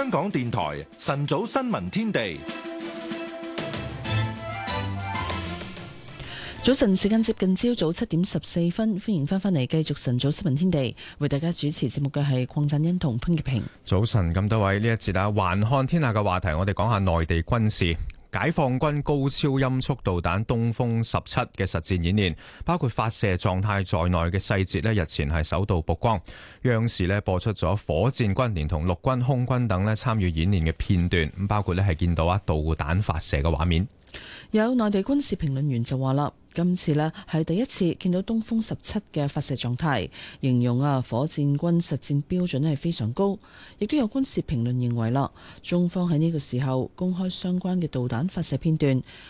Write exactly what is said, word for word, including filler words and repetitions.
香港電台晨早新聞天地。 早晨時間接近朝早七點十四分，歡迎翻返嚟繼續晨早新聞天地，為大家主持節目嘅係鄺振欣同潘潔平。 早晨咁多位，呢一節啊，環看天下嘅話題，我哋講下內地軍事。解放軍高超音速導彈東風十七嘅實戰演練，包括發射狀態在內嘅細節咧，日前係首度曝光。央視咧播出咗火箭軍連同陸軍、空軍等咧參與演練嘅片段，咁包括咧係見到啊導彈發射嘅畫面。 有內地軍事評論員就話啦，今次呢係第一次見到東風十七嘅發射狀態，形容啊火箭軍實戰標準係非常高。亦都有軍事評論認為啦，中方喺呢個時候公開相關嘅導彈發射片段，